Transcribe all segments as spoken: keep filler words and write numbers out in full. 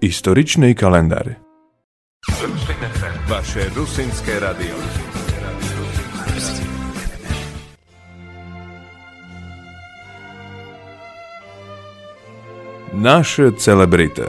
Историчный календар. Vaše rusínske radio. Naše celebrity.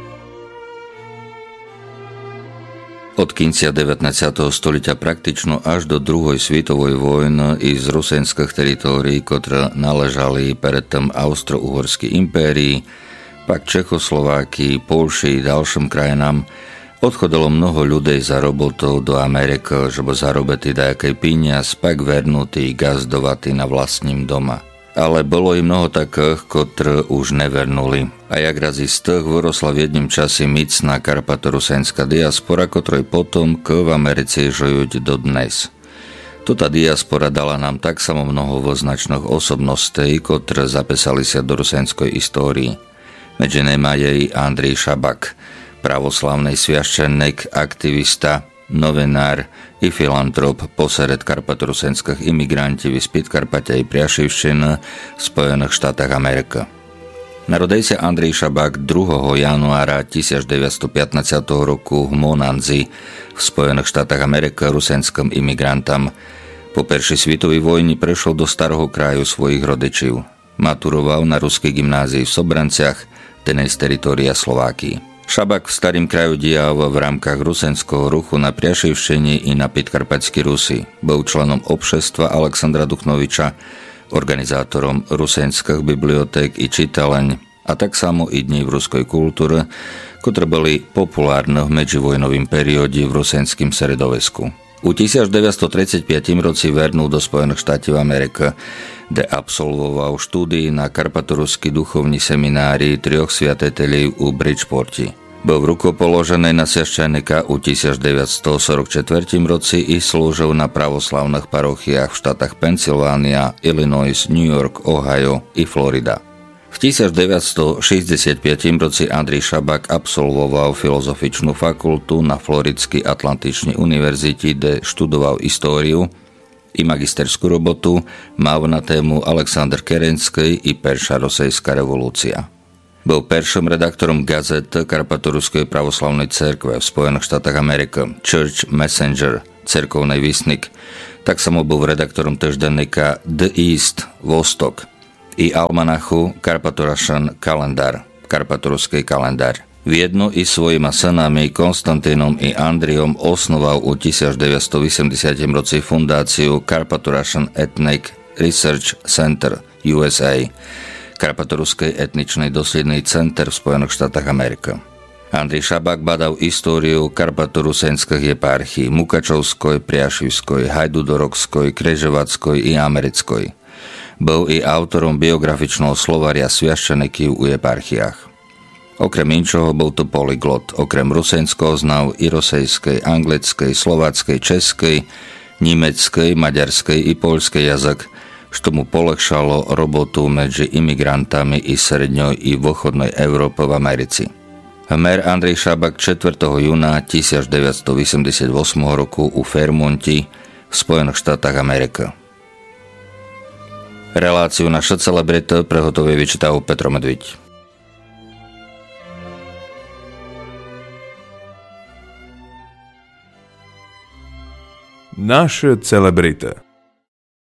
Od kinca devätnásťeho stolіття praktično až do druhej svetovej vojny i z rusenských teritórií, ktoré naležali predtým Austro-Uhorskej impérii, pak Čechoslovákii, Polši i ďalším krajinám, odchodilo mnoho ľudí za robotou do Ameriky, żeby zarobiti dajaký peniaz, pak vernutí i gazdovati na vlastním doma. Ale bolo i mnoho takých, ktorí už nevernuli. A jak razi z tých vyrosla v jedním časi micná karpatorusenská diaspora, ktorej potom k v Americe žijúť dodnes. Tuta diaspora dala nám tak samo mnoho voznačných osobností, ktoré zapísali sa do rusenskej histórii. Medzi nimi je i Andrej Šabak, pravoslavný sviaščennik, aktivista, novinár i filantrop posred karpatorusenských imigrantov z Podkarpatia i Priašivščiny v Spojených štátoch Ameriky. Narodil sa Andrej Šabak druhého januára devätnásťstopätnásť roku v Monanzi v Spojených štátoch Ameriky rusenským imigrantom. Po prvej svetovej vojni prešiel do starého kraju svojich rodičov. Maturoval na ruskej gymnázii v Sobranciach, dnes teritória Slovákii. Šabak v starým kraju dial v rámkach rusenského ruchu na Priašivščine i na Podkarpatskej Rusi. Bol členom obšestva Alexandra Duchnoviča, organizátorom rusenských biblioték i čitaleň, a tak samo i dní v ruskej kultúre, ktoré boli populárne v medzivojnovým perióde v rusenským sredovesku. U devätnásťtridsaťpäť roci vernul do Spojených štátov Ameriky, kde absolvoval štúdii na karpatoruský duchovní seminárii troch sviatetelí u Bridgeporti. Bol v rukopoloženej na sviaščennika u devätnásťstoštyridsaťštyri roci i slúžil na pravoslavných parochiách v štátach Pennsylvania, Illinois, New York, Ohio i Florida. V devätnásťstošesťdesiatpäť roci Andrej Šabak absolvoval filozofičnú fakultu na Floridskej Atlantičnej univerzite, kde študoval históriu i magisterskú robotu mal na tému Aleksandr Kerenský i Perša Rosejská revolúcia. Bol prvým redaktorom gazety Karpatoruskej pravoslavnej cerkve v Spojených štátoch Ameriky Church Messenger, cerkovnej vysnik. Tak samo bol redaktorom týždenníka The East, Vostok, i almanachu Karpatorushan kalendár, Karpatoruský kalendár. Viednu i svojima synami Konstantínom i Andriom osnoval u devätnásťstoosemdesiat roci fundáciu Karpatorushan Ethnic Research Center U S A, Karpatoruskej etničnej dosledný center v Spojených štátoch Ameriky. Andrej Šabak badal históriu karpatorusenských eparchií Mukačovskoj, Priašivskoj, Hajdudorokskoj, Kreževackoj i Americkoj. Bol i autorom biografičného slovaria sviaščenikov u eparchiách. Okrem inčoho bol to polyglot, okrem rusenského znal i rosejskej, anglickej, slováckej, českej, nemeckej, maďarskej i poľskej jazyk, što mu polehšalo robotu medzi imigrantami i sredňoj i východnej Európe v Americi. Hmer Andrej Šabak štvrtého júna devätnásťstoosemdesiatosem roku u Fairmonti v Spojených štátoch Ameriky. Reláciu Naše celebrity prehotovuje vyčítal Petro Medviť. Naše celebrity.